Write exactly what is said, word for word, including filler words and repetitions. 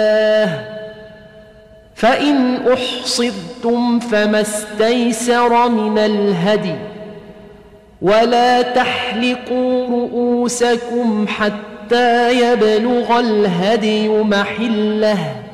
فإن أحصرتم فما استيسر من الهدي ولا تحلقوا رؤوسكم حتى يبلغ الهدي محله